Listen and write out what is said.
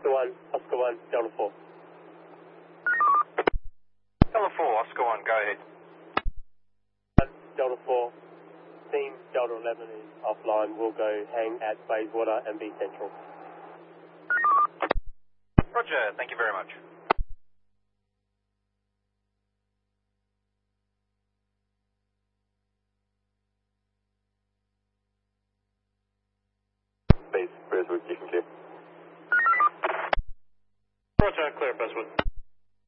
Oscar 1, Delta 4. Delta 4, Oscar 1, go ahead. Delta 4, team Delta 11 is offline. We'll go hang at Bayswater and be central. Roger, thank you very much.